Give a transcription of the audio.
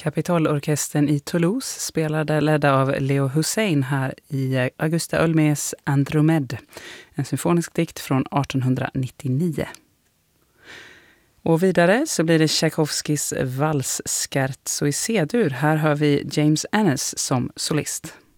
Kapitolorkestern i Toulouse spelade ledda av Leo Hussein här i Augusta Ulmés Andromede, en symfonisk dikt från 1899. Och vidare så blir det Tchaikovskis vals Scherzo i C-dur. Här hör vi James Annes som solist.